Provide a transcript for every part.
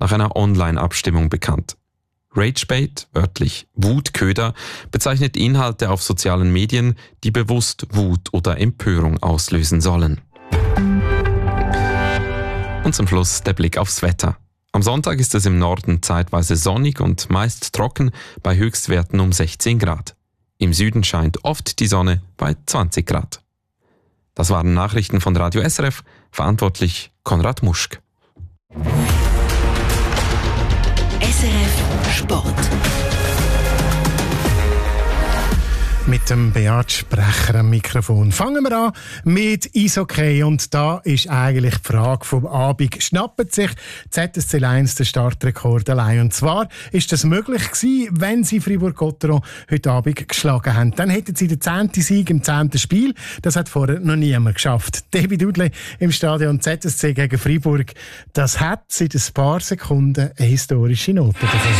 nach einer Online-Abstimmung bekannt. Ragebait, wörtlich Wutköder, bezeichnet Inhalte auf sozialen Medien, die bewusst Wut oder Empörung auslösen sollen. Und zum Schluss der Blick aufs Wetter. Am Sonntag ist es im Norden zeitweise sonnig und meist trocken bei Höchstwerten um 16 Grad. Im Süden scheint oft die Sonne bei 20 Grad. Das waren Nachrichten von Radio SRF, verantwortlich Konrad Muschk. SRF Sport. Mit dem Beat Sprecher am Mikrofon. Fangen wir an mit Eishockey. Und da ist eigentlich die Frage vom Abend. Schnappt sich ZSC Lions den Startrekord allein? Und zwar ist das möglich gewesen, wenn sie Fribourg-Gotteron heute Abend geschlagen haben. Dann hätten sie den 10. Sieg im 10. Spiel. Das hat vorher noch niemand geschafft. David Dudley im Stadion ZSC gegen Fribourg. Das hat seit ein paar Sekunden eine historische Note bekommen.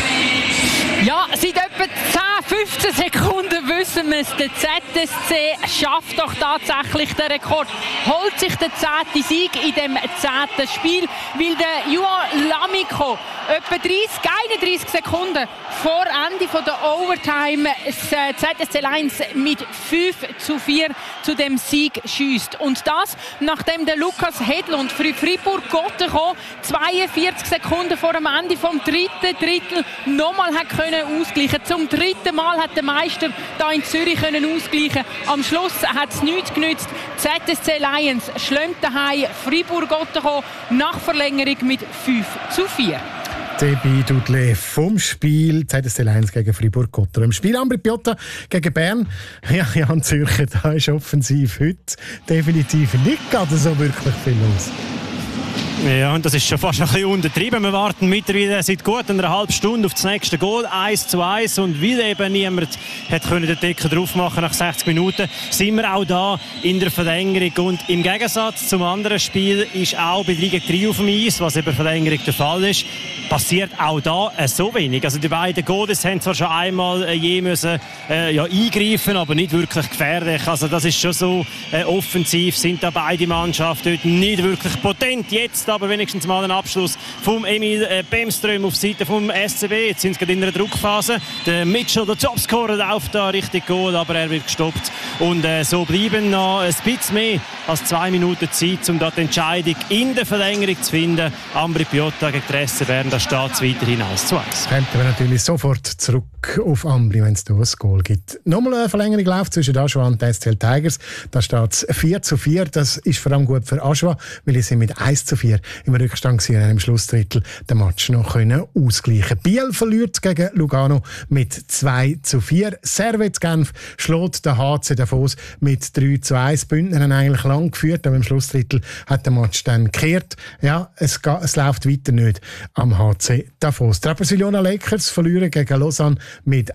Ja, seit etwa 10-15 Sekunden wissen wir es. Der ZSC schafft doch tatsächlich den Rekord. Holt sich den 10. Sieg in dem 10. Spiel, weil der Juan Lamico etwa 31 Sekunden vor Ende von der Overtime das ZSC Lions mit 5:4 zu dem Sieg schiesst. Und das, nachdem der Lukas Hedlund für Fribourg-Gotteron 42 Sekunden vor dem Ende vom dritten Drittel nochmal hat können ausgleichen. Zum dritten Mal hat der Meister da in Zürich können ausgleichen. Am Schluss hat es nichts genützt. ZSC Lions schlägt daheim Fribourg-Gotteron nach Verlängerung mit 5:4. Debbie Dudley vom Spiel ZSC Lions gegen Fribourg-Gotteron. Im Spiel Ambri Piotta gegen Bern. Ja, Jan Zürcher, da ist offensiv heute definitiv nicht gerade so wirklich viel los. Ja, und das ist schon fast ein bisschen untertrieben. Wir warten mittlerweile seit gut einer halben Stunde auf das nächste Goal, 1:1. Und weil eben niemand hat den Deckel drauf machen nach 60 Minuten, sind wir auch da in der Verlängerung. Und im Gegensatz zum anderen Spiel ist auch bei 3-3 auf dem Eis, was eben Verlängerung der Fall ist, passiert auch da so wenig. Also die beiden Goals haben zwar schon einmal müssen eingreifen, aber nicht wirklich gefährlich. Also das ist schon so offensiv, sind da beide Mannschaften heute nicht wirklich potent. Jetzt aber wenigstens mal ein Abschluss vom Emil Bemström auf Seite vom SCB. Jetzt sind sie gerade in einer Druckphase. Der Mitchell, der Topscorer, läuft da richtig Goal, aber er wird gestoppt. Und so bleiben noch ein bisschen mehr als 2 Minuten Zeit, um die Entscheidung in der Verlängerung zu finden. Ambri Piotta gegen die SC Bern, da steht es weiterhin 1:1. Könnten wir natürlich sofort zurück auf Ambri, wenn es da ein Goal gibt. Nochmal eine Verlängerung läuft zwischen Aschua und den SCL Tigers. Da steht es 4:4. Das ist vor allem gut für Aschua, weil sie mit 1:4 im Rückstand waren und im Schlussdrittel den Match noch ausgleichen. Biel verliert gegen Lugano mit 2:4. Servette Genf schlägt den HC Davos mit 3:1. Bündner haben eigentlich lang geführt, aber im Schlussdrittel hat der Match dann gekehrt. Ja, es läuft weiter nicht am HC Davos. Die Barcelona Lakers verlieren gegen Lausanne mit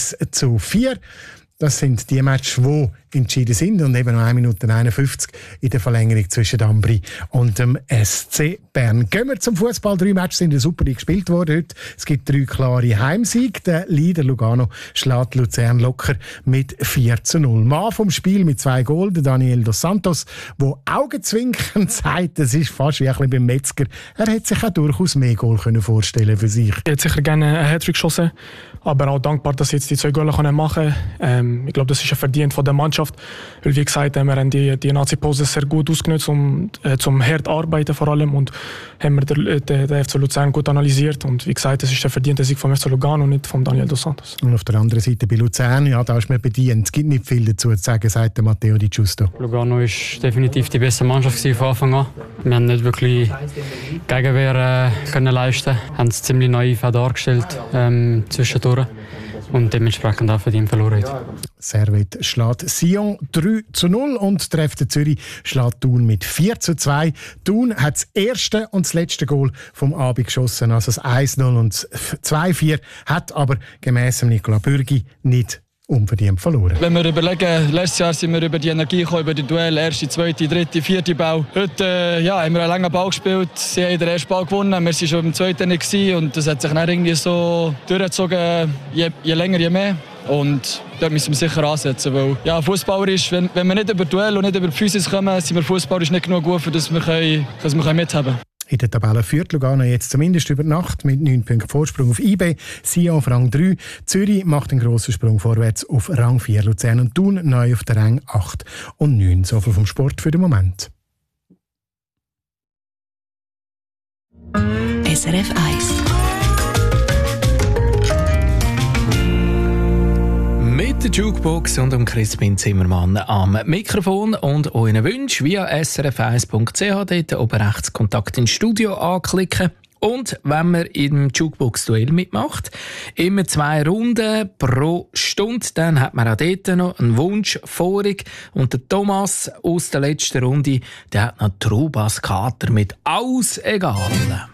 1:4. Das sind die Matches, die entschieden sind und eben noch 1 Minute 51 in der Verlängerung zwischen Ambri und dem SC Bern. Gehen wir zum Fußball. 3 Matches sind in der Super League gespielt worden heute. Es gibt 3 klare Heimsiege. Der Leader Lugano schlägt Luzern locker mit 4:0. Mann vom Spiel mit 2 Goals, der Daniel dos Santos, der augenzwinkernd sagt, das ist fast wie ein bisschen beim Metzger. Er hätte sich auch durchaus mehr Goal vorstellen für sich. Er hat sicher gerne einen Hattrick geschossen, aber auch dankbar, dass sie jetzt die 2 Goals machen können. Ich glaube, das ist ein Verdienst von der Mannschaft. Weil, wie gesagt, wir haben die Nazi-Pause sehr gut ausgenutzt, um zum hart arbeiten vor allem. Und haben wir den FC Luzern gut analysiert. Und wie gesagt, das ist der verdiente Sieg vom FC Lugano und nicht von Daniel dos Santos. Und auf der anderen Seite bei Luzern, ja, da ist man bedient. Es gibt nicht viel dazu zu sagen, sagt der Matteo Di Giusto. Lugano war definitiv die beste Mannschaft von Anfang an. Wir haben nicht wirklich Gegenwehr können leisten. Wir haben es ziemlich naiv dargestellt zwischendurch. Und dementsprechend auch verdient verloren. Servette schlägt Sion 3:0 und der FC Zürich schlägt Thun mit 4:2. Thun hat das erste und das letzte Goal vom Abend geschossen, also das 1:0 und das 2:4, hat aber gemäss Nicola Bürgi nicht unverdient verloren. Wenn wir überlegen, letztes Jahr sind wir über die Energie gekommen, über die Duelle, erste, zweite, dritte, vierte Ball. Heute haben wir einen langen Ball gespielt, sie haben den ersten Ball gewonnen, wir waren schon im zweiten nicht gewesen und das hat sich dann irgendwie so durchgezogen, je länger, je mehr. Und dort müssen wir sicher ansetzen, weil ja, fußballerisch, wenn wir nicht über Duell und nicht über die Physis kommen, sind wir fußballerisch nicht genug gut, für dass wir mithaben können. In der Tabelle führt Lugano jetzt zumindest über die Nacht mit 9 Punkten Vorsprung auf IB, Sion auf Rang 3. Zürich macht einen grossen Sprung vorwärts auf Rang 4. Luzern und Thun neu auf den Rang 8 und 9. So viel vom Sport für den Moment. SRF 1. Mit der Jukebox und dem Crispin Zimmermann am Mikrofon und euren Wünschen via srf1.ch dort oben rechts Kontakt ins Studio anklicken. Und wenn man im Jukebox-Duell mitmacht, immer 2 Runden pro Stunde, dann hat man auch dort noch einen Wunsch vorig. Und der Thomas aus der letzten Runde, der hat noch Trubas Kater mit «Aus egal».